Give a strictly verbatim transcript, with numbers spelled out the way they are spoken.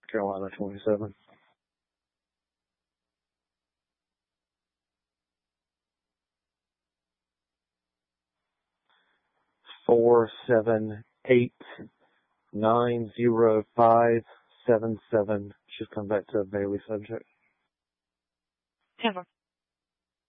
Carolina twenty-seven. Four seven eight nine zero five seven seven. Should come back to a Bailey subject. Ten